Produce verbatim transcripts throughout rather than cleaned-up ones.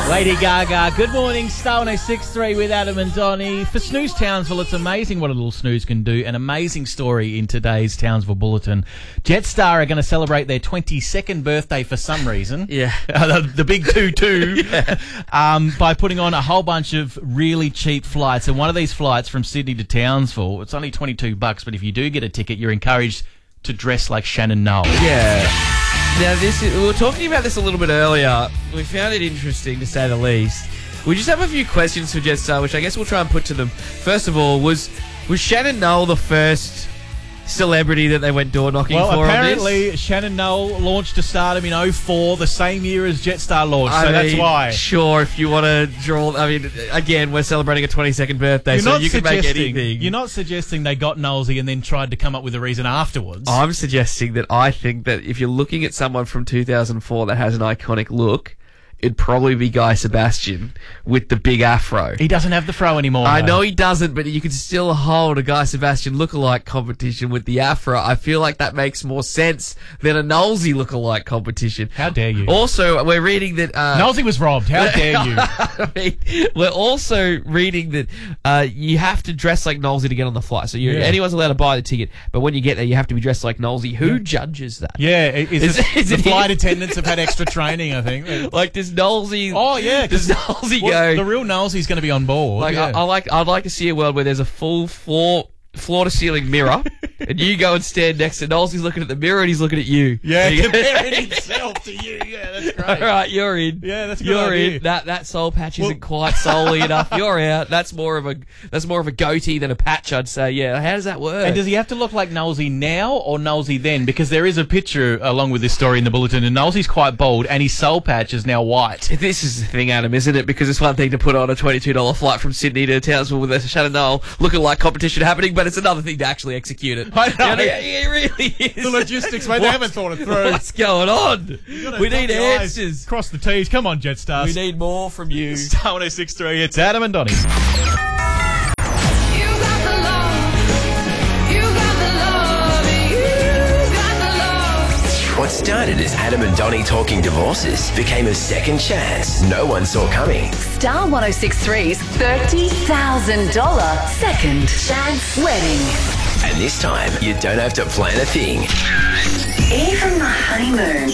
Lady Gaga. Good morning, Star one oh six three with Adam and Donnie. For Snooze Townsville, it's amazing what a little snooze can do. An amazing story in today's Townsville Bulletin. Jetstar are going to celebrate their twenty-second birthday for some reason. Yeah. Uh, the, the big two-two. yeah. um, by putting on a whole bunch of really cheap flights. And one of these flights from Sydney to Townsville, it's only twenty-two bucks, but if you do get a ticket, you're encouraged to dress like Shannon Noll. Yeah. Now, this is, we were talking about this a little bit earlier. We found it interesting, to say the least. We just have a few questions for Jetstar, which I guess we'll try and put to them. First of all, was was Shannon Noll the first celebrity that they went door knocking well, for on this? Well, apparently Shannon Noll launched to stardom in oh four, the same year as Jetstar launched, I so mean, that's why. Sure, if you want to draw... I mean, again, we're celebrating a twenty-second birthday, you're so not you can make anything. You're not suggesting they got Knowlesy and then tried to come up with a reason afterwards. I'm suggesting that I think that if you're looking at someone from two thousand four that has an iconic look, it'd probably be Guy Sebastian with the big afro. He doesn't have the fro anymore. I though. know he doesn't, but you can still hold a Guy Sebastian lookalike competition with the afro. I feel like that makes more sense than a Knowlesy lookalike competition. How dare you? Also, we're reading that... Uh, Knowlesy was robbed. How dare you? I mean, we're also reading that uh, you have to dress like Knowlesy to get on the flight. So you're, Yeah. anyone's allowed to buy the ticket, but when you get there, you have to be dressed like Knowlesy. Who Yeah. judges that? Yeah, is, Is- it, is the it flight him? attendants have had extra training, I think. Like, does Knowlesy... Oh, yeah. Does Knowlesy Well, go... the real Knowlesy's going to be on board. Like, yeah. I, I like, I'd like to see a world where there's a full floor, floor to ceiling mirror, and you go and stand next to Knowlesy's looking at the mirror and he's looking at you. yeah, And you go- comparing himself to you. Yeah, that's great. All right, you're in. Yeah, that's a good You're idea. in. That that soul patch isn't Well- quite soul-y enough. You're out. That's more of a that's more of a goatee than a patch, I'd say. Yeah. How does that work? And does he have to look like Knowlesy now or Knowlesy then? Because there is a picture along with this story in the bulletin, and Knowlesy's quite bald, and his soul patch is now white. This is the thing, Adam, isn't it? Because it's one thing to put on a twenty-two dollars flight from Sydney to Townsville with a Shannon Noll looking like competition happening, but it's another thing to actually execute it. I know. You know, it really is. The logistics, mate, they What's- haven't thought it through. What's going on? Gotta We dot need the I's, answers. Cross the T's. Come on, Jetstar. We need more from you. Star one oh six three. It's Adam and Donnie. You got the love, you got the love, you got the love. What started as Adam and Donnie talking divorces became a second chance no one saw coming. Star one oh six three's thirty thousand dollars second chance wedding. And this time, you don't have to plan a thing. Even the honeymoon.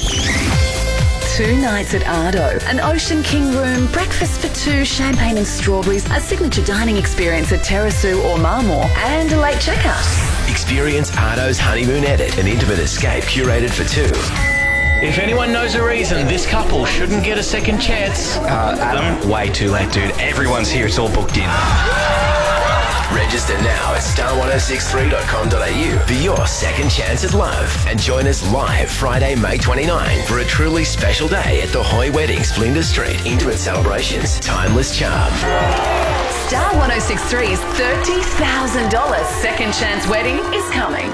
Two nights at Ardo, an Ocean King room, breakfast for two, champagne and strawberries, a signature dining experience at Terrasu or Marmor, and a late checkout. Experience Ardo's Honeymoon Edit, an intimate escape curated for two. If anyone knows a reason this couple shouldn't get a second chance, Uh, Adam, way too late, dude. Everyone's here. It's all booked in. Register now at star one oh six three dot com dot a u for your second chance at love. And join us live Friday, May twenty-ninth for a truly special day at the Hoy Weddings, Flinders Street. Intimate celebrations, timeless charm. Star one oh six three's thirty thousand dollars second chance wedding is coming.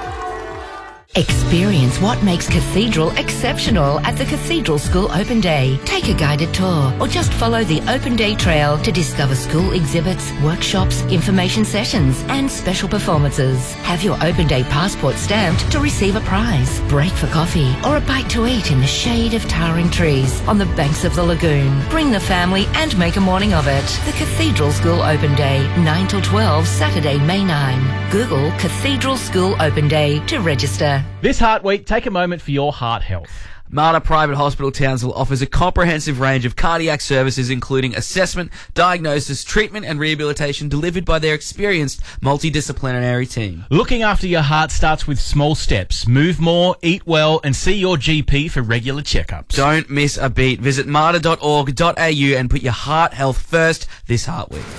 Experience what makes Cathedral exceptional at the Cathedral School Open Day. Take a guided tour or just follow the Open Day Trail to discover school exhibits, workshops, information sessions and special performances. Have your Open Day passport stamped to receive a prize, break for coffee or a bite to eat in the shade of towering trees on the banks of the lagoon. Bring the family and make a morning of it. The Cathedral School Open Day, nine till twelve, Saturday, May ninth. Google Cathedral School Open Day to register. this Heart Week, take a moment for your heart health. Mater Private Hospital Townsville offers a comprehensive range of cardiac services including assessment, diagnosis, treatment and rehabilitation delivered by their experienced multidisciplinary team. Looking after your heart starts with small steps. Move more, eat well, and see your G P for regular checkups. Don't miss a beat. Visit mater dot org dot a u and put your heart health first this Heart Week.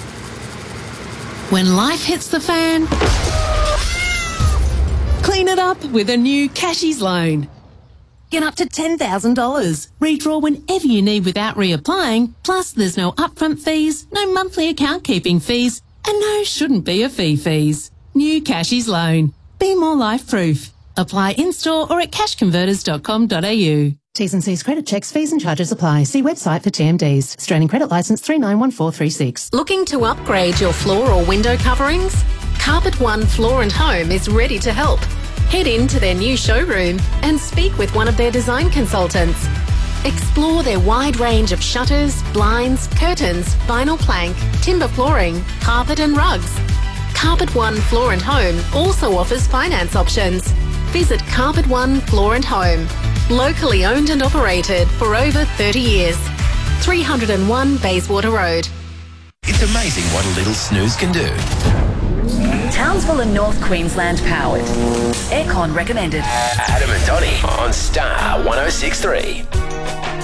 When life hits the fan, clean it up with a new Cashies loan. Get up to ten thousand dollars. Redraw whenever you need without reapplying. Plus, there's no upfront fees, no monthly account keeping fees, and no shouldn't be a fee fees. New Cashies loan. Be more life proof. Apply in-store or at cash converters dot com dot a u. T's and C's credit checks, fees and charges apply. See website for T M Ds. Australian Credit Licence three nine one four three six. Looking to upgrade your floor or window coverings? Carpet One Floor and Home is ready to help. Head into their new showroom and speak with one of their design consultants. Explore their wide range of shutters, blinds, curtains, vinyl plank, timber flooring, carpet and rugs. Carpet One Floor and Home also offers finance options. Visit Carpet One Floor and Home. Locally owned and operated for over thirty years. three oh one Bayswater Road. It's amazing what a little snooze can do. Townsville and North Queensland powered. Aircon recommended. Adam and Donny on Star one oh six three.